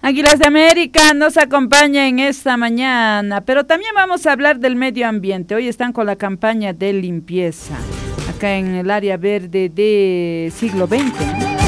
Águilas de América nos acompaña en esta mañana, pero también vamos a hablar del medio ambiente. Hoy están con la campaña de limpieza, acá en el área verde de siglo XX, ¿no?